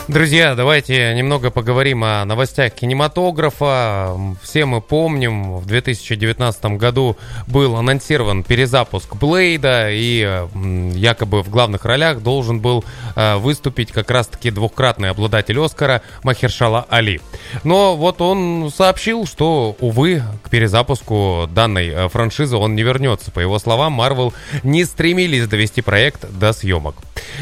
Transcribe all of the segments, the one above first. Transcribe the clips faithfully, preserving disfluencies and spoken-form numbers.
Друзья, давайте немного поговорим о новостях кинематографа. Все мы помним, в две тысячи девятнадцатом году был анонсирован перезапуск Блейда, и якобы в главных ролях должен был выступить как раз-таки двукратный обладатель Оскара Махершала Али. Но вот он сообщил, что, увы, к перезапуску данной франшизы он не вернется. По его словам, Marvel не стремились довести проект до съемок.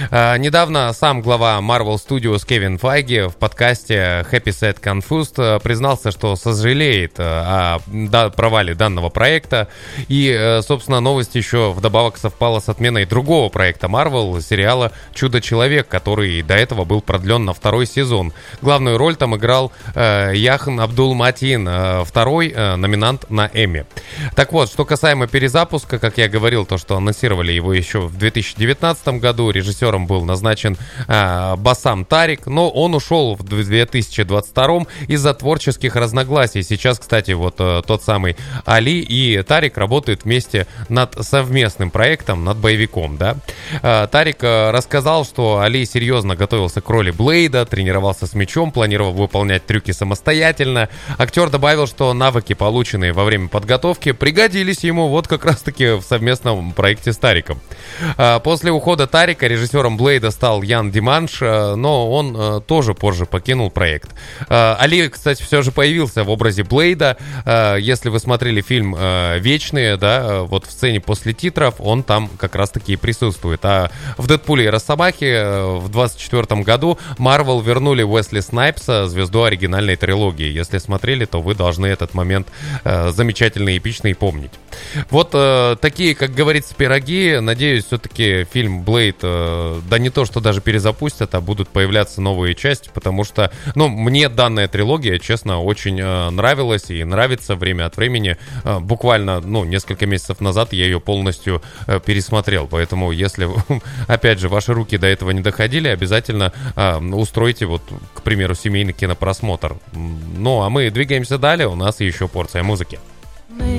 Недавно сам глава Marvel Studios Кевин Файги в подкасте Happy Sad Confused признался, что сожалеет о провале данного проекта. И, собственно, новость еще вдобавок совпала с отменой другого проекта Marvel, сериала «Чудо-человек», который до этого был продлен на второй сезон. Главную роль там играл э, Яхан Абдул-Матин, э, второй э, номинант на Эмми. Так вот, что касаемо перезапуска, как я говорил, то, что анонсировали его еще в две тысячи девятнадцатом году, режиссером был назначен э, Басам Тарик, но он ушел в две тысячи двадцать втором из-за творческих разногласий. Сейчас, кстати, вот э, тот самый Али и Тарик работают вместе над совместным проектом, над боевиком, да. Э, Тарик э, рассказал, что Али серьезно готовился к роли Блейда, тренировался с мечом, планировал выполнять трюки самостоятельно. Актер добавил, что навыки, полученные во время подготовки, пригодились ему вот как раз-таки в совместном проекте с Тариком. Э, после ухода Тарика режиссером Блейда стал Ян Диманш, э, но он э, тоже позже покинул проект. Э, Али, кстати, все же появился в образе Блейда. Э, если вы смотрели фильм э, «Вечные», да, вот в сцене после титров он там как раз-таки и присутствует. А в «Дэдпуле и Росомахе» э, в двадцать четвёртом году Marvel вернули Уэсли Снайпса, звезду оригинальной трилогии. Если смотрели, то вы должны этот момент э, замечательный и эпичный помнить. Вот э, такие, как говорится, пироги. Надеюсь, все-таки фильм «Блейд», э, да не то, что даже перезапустят, а будут появляться новые части, потому что, ну, мне данная трилогия, честно, очень э, нравилась и нравится время от времени. Э, буквально, ну, несколько месяцев назад я ее полностью э, пересмотрел, поэтому, если, опять же, ваши руки до этого не доходили, обязательно э, устройте, вот, к примеру, семейный кинопросмотр. Ну, а мы двигаемся далее, у нас еще порция музыки.